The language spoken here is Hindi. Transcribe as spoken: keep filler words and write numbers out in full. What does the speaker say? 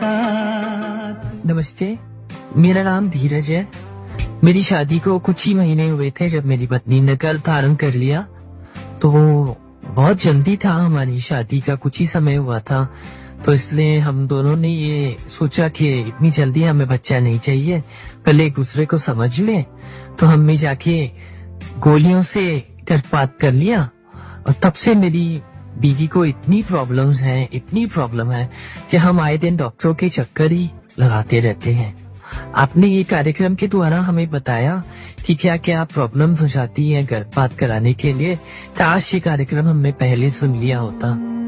साथ। नमस्ते, मेरा नाम धीरज है। मेरी शादी को कुछ ही महीने हुए थे जब मेरी पत्नी ने गर्भ धारण कर लिया। तो बहुत जल्दी था, हमारी शादी का कुछ ही समय हुआ था, तो इसलिए हम दोनों ने ये सोचा कि इतनी जल्दी हमें बच्चा नहीं चाहिए, पहले एक दूसरे को समझ ले। तो हमने जाके गोलियों से गर्भपात कर लिया और तब से मेरी बीवी को इतनी प्रॉब्लम्स हैं, इतनी प्रॉब्लम है कि हम आए दिन डॉक्टरों के चक्कर ही लगाते रहते हैं। आपने ये कार्यक्रम के द्वारा हमें बताया कि क्या क्या प्रॉब्लम्स हो जाती है गर्भपात कराने के लिए। काश ये कार्यक्रम हमने पहले सुन लिया होता।